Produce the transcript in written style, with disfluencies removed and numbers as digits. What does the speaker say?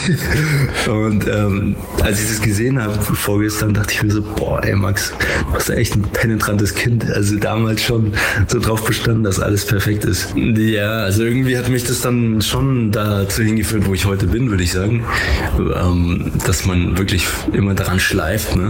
Und als ich das gesehen habe vorgestern, dachte ich mir so, boah, ey Max, du bist echt ein penetrantes Kind. Also damals schon so drauf bestanden, dass alles perfekt ist. Ja, also irgendwie hat mich das dann schon dazu hingeführt, wo ich heute bin, würde ich sagen. Dass man wirklich immer daran schleift, ne?